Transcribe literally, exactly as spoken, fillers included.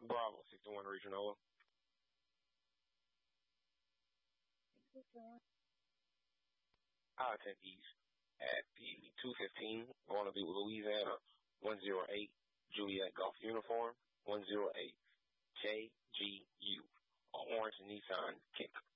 Bravo, sixty-one Regional. Our attendees at the two fifteen Barnaby, Louisiana, one zero eight Juliet Golf Uniform, one zero eight K G U, Orange Nissan Kink.